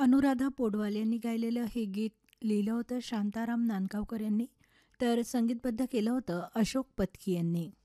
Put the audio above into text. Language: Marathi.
अनुराधा पौडवाल यांनी गायलेलं हे गीत लिहिलं होतं शांताराम नांदगावकर यांनी, तर संगीतबद्ध केलं होतं अशोक पत्की यांनी.